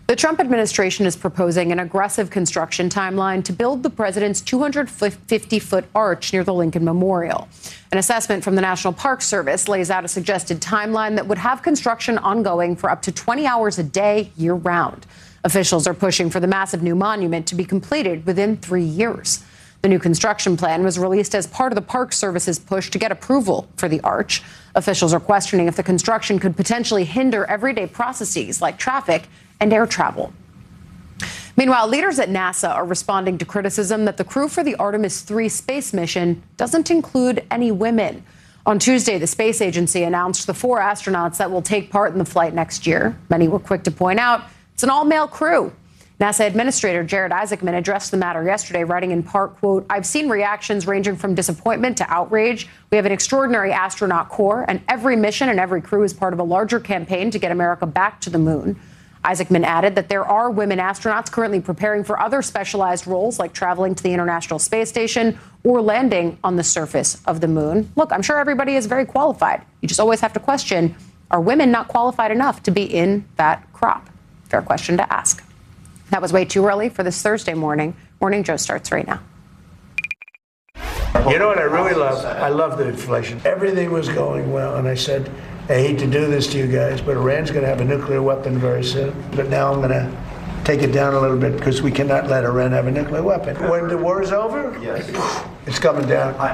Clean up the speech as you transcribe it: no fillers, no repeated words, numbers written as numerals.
The Trump administration is proposing an aggressive construction timeline to build the president's 250-foot arch near the Lincoln Memorial. An assessment from the National Park Service lays out a suggested timeline that would have construction ongoing for up to 20 hours a day, year-round. Officials are pushing for the massive new monument to be completed within 3 years. The new construction plan was released as part of the Park Service's push to get approval for the arch. Officials are questioning if the construction could potentially hinder everyday processes like traffic and air travel. Meanwhile, leaders at NASA are responding to criticism that the crew for the Artemis 3 space mission doesn't include any women. On Tuesday, the space agency announced the 4 astronauts that will take part in the flight next year. Many were quick to point out it's an all-male crew. NASA Administrator Jared Isaacman addressed the matter yesterday, writing in part, quote, "I've seen reactions ranging from disappointment to outrage. We have an extraordinary astronaut corps, and every mission and every crew is part of a larger campaign to get America back to the moon." Isaacman added that there are women astronauts currently preparing for other specialized roles like traveling to the International Space Station or landing on the surface of the moon. Look, I'm sure everybody is very qualified. You just always have to question, are women not qualified enough to be in that crop? Fair question to ask. That was way too early for this Thursday morning. Morning Joe starts right now. You know what I really love? I love the inflation. Everything was going well, and I said, I hate to do this to you guys, but Iran's going to have a nuclear weapon very soon. But now I'm going to take it down a little bit because we cannot let Iran have a nuclear weapon. When the war is over, yes, it's coming down.